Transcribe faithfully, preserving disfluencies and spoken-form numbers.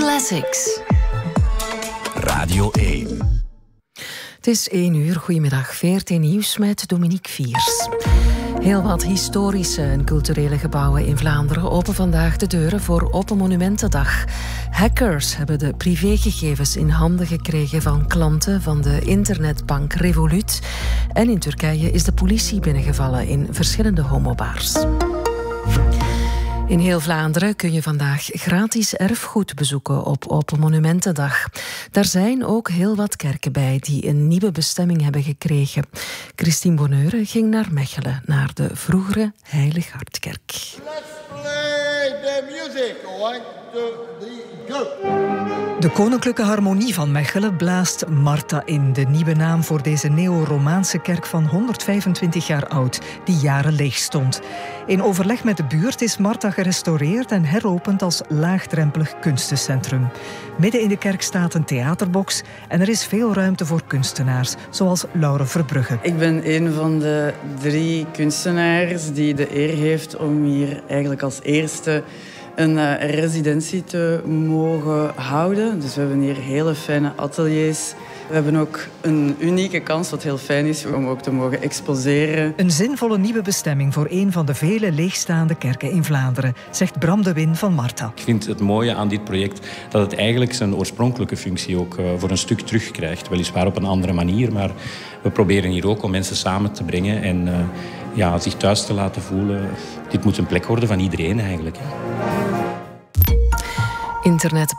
Classics. Radio één. Het is één uur. Goedemiddag. V R T Nieuws met Dominique Viers. Heel wat historische en culturele gebouwen in Vlaanderen openen vandaag de deuren voor Open Monumentendag. Hackers hebben de privégegevens in handen gekregen van klanten van de internetbank Revolut. En in Turkije is de politie binnengevallen in verschillende homobars. In heel Vlaanderen kun je vandaag gratis erfgoed bezoeken op Open Monumentendag. Daar zijn ook heel wat kerken bij die een nieuwe bestemming hebben gekregen. Christine Bonneure ging naar Mechelen, naar de vroegere Heilig Hartkerk. Let's play the music. One, two, three, go. De Koninklijke Harmonie van Mechelen blaast Marta in, de nieuwe naam voor deze neo-Romaanse kerk van honderdvijfentwintig jaar oud, die jaren leeg stond. In overleg met de buurt is Marta gerestaureerd en heropend als laagdrempelig kunstencentrum. Midden in de kerk staat een theaterbox en er is veel ruimte voor kunstenaars, zoals Laure Verbrugge. Ik ben een van de drie kunstenaars die de eer heeft om hier eigenlijk als eerste een uh, residentie te mogen houden. Dus we hebben hier hele fijne ateliers. We hebben ook een unieke kans, wat heel fijn is, om ook te mogen exposeren. Een zinvolle nieuwe bestemming voor een van de vele leegstaande kerken in Vlaanderen, zegt Bram de Win van Marta. Ik vind het mooie aan dit project dat het eigenlijk zijn oorspronkelijke functie ook uh, voor een stuk terugkrijgt. Weliswaar op een andere manier, maar we proberen hier ook om mensen samen te brengen en uh, ja, zich thuis te laten voelen. Dit moet een plek worden van iedereen eigenlijk. Hè. Internet